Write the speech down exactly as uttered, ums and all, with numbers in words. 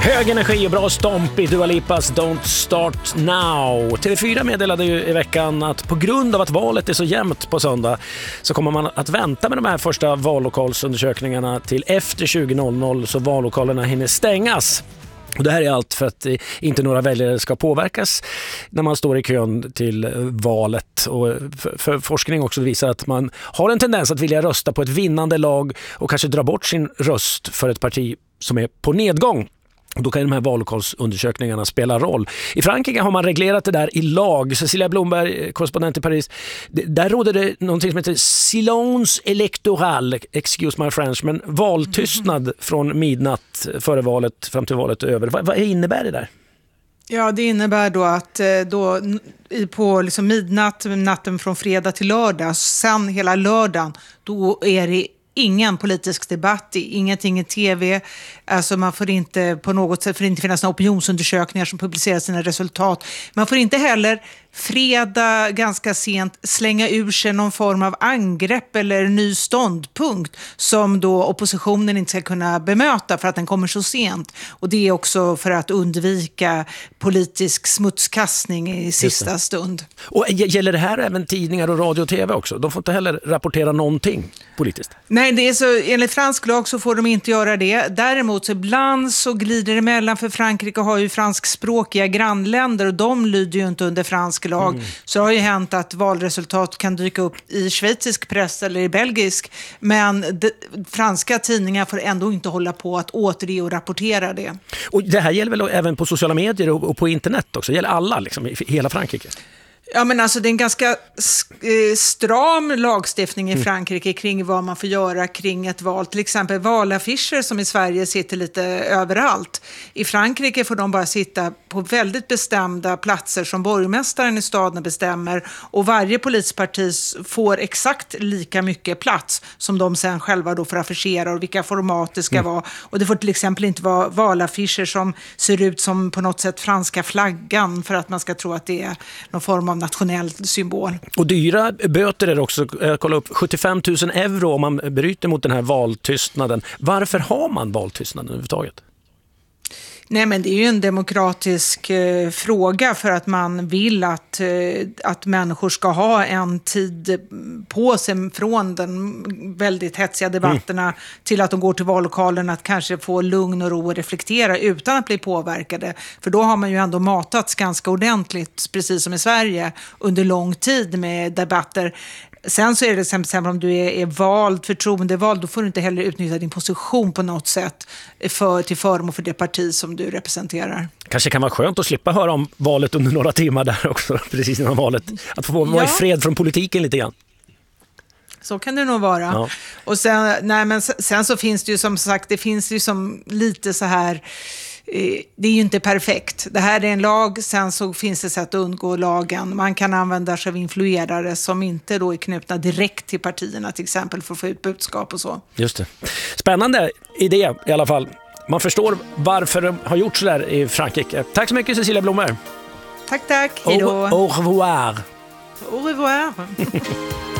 Hög energi och bra stomp i Dua Lipas Don't Start Now. T V fyra meddelade ju i veckan att på grund av att valet är så jämnt på söndag så kommer man att vänta med de här första vallokalsundersökningarna till efter tjugo så vallokalerna hinner stängas. Och det här är allt för att inte några väljare ska påverkas när man står i kön till valet. Och för, för forskning också visar att man har en tendens att vilja rösta på ett vinnande lag och kanske dra bort sin röst för ett parti som är på nedgång. Och då kan de här vallokalsundersökningarna spela roll. I Frankrike har man reglerat det där i lag. Cecilia Blomberg, korrespondent i Paris. Där råder det någonting som heter silence électoral, excuse my French, men valtystnad mm. från midnatt före valet fram till valet över. Vad, vad innebär det där? Ja, det innebär då att då, på liksom midnatt, natten från fredag till lördag, sen hela lördagen, då är det ingen politisk debatt, ingenting i tv. Alltså man får inte på något sätt, får inte finnas några opinionsundersökningar som publicerar sina resultat. Man får inte heller fredag ganska sent slänga ur sig någon form av angrepp eller ny ståndpunkt som då oppositionen inte ska kunna bemöta för att den kommer så sent. Och det är också för att undvika politisk smutskastning i sista stund. Och gäller det här även tidningar och radio och tv också? De får inte heller rapportera någonting politiskt? Nej, det är så, enligt fransk lag så får de inte göra det. Däremot så ibland så glider det emellan, för Frankrike har ju franskspråkiga grannländer och de lyder ju inte under fransk lag. Mm. Så det har ju hänt att valresultat kan dyka upp i schweizisk press eller i belgisk, men de, franska tidningar får ändå inte hålla på att återge och rapportera det. Och det här gäller väl även på sociala medier och, och på internet också? Det gäller alla liksom, i hela Frankrike? Ja, men alltså det är en ganska stram lagstiftning i Frankrike kring vad man får göra kring ett val. Till exempel valaffischer som i Sverige sitter lite överallt. I Frankrike får de bara sitta på väldigt bestämda platser som borgmästaren i staden bestämmer, och varje polisparti får exakt lika mycket plats som de sen själva då får affischera och vilka format det ska mm. vara. Och det får till exempel inte vara valaffischer som ser ut som på något sätt franska flaggan för att man ska tro att det är någon form av nationell symbol. Och dyra böter är det också. Jag kollar upp sjuttiofem tusen euro om man bryter mot den här valtystnaden. Varför har man valtystnaden överhuvudtaget? Nej, men det är ju en demokratisk eh, fråga, för att man vill att, eh, att människor ska ha en tid på sig från den väldigt hetsiga debatterna mm. till att de går till vallokalen, att kanske få lugn och ro och reflektera utan att bli påverkade. För då har man ju ändå matats ganska ordentligt, precis som i Sverige, under lång tid med debatter. Sen så är det till exempel om du är, är vald, förtroendevald, då får du inte heller utnyttja din position på något sätt för, till förmån för det parti som du representerar. Kanske kan vara skönt att slippa höra om valet under några timmar där också, precis innan valet. Att få vara ja. i fred från politiken lite grann. Så kan det nog vara. Ja. Och sen, nej, men sen så finns det ju som sagt, det finns ju som lite så här, det är ju inte perfekt. Det här är en lag, sen så finns det sätt att undgå lagen. Man kan använda sig av influerare som inte då är knutna direkt till partierna, till exempel, för att få ut budskap och så. Just det. Spännande idé i alla fall. Man förstår varför de har gjort så där i Frankrike. Tack så mycket, Cecilia Blomberg. Tack, tack. Hej då. Au, au revoir. Au revoir.